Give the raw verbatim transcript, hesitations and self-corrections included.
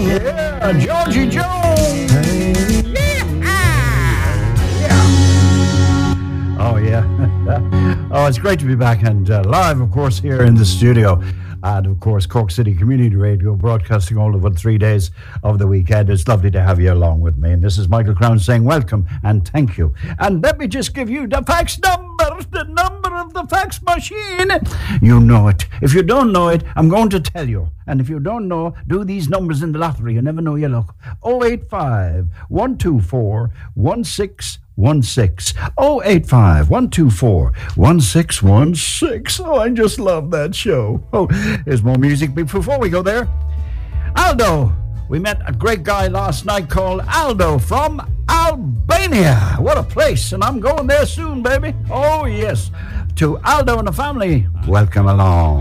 Yeah, Georgie Jones. Oh, yeah. Oh, it's great to be back and uh, live, of course, here in the studio. And, of course, Cork City Community Radio, broadcasting all over three days of the weekend. It's lovely to have you along with me. And this is Michael Crown saying welcome and thank you. And let me just give you the fax number, the number of the fax machine. You know it. If you don't know it, I'm going to tell you. And if you don't know, do these numbers in the lottery. You never know your luck. oh eight five, one two four, one six one six. oh eight five, one two four, one six one six. Oh, I just love that show. Oh, here's more music before we go there. Aldo. We met a great guy last night called Aldo from Albania. What a place. And I'm going there soon, baby. Oh, yes. To Aldo and the family, welcome along.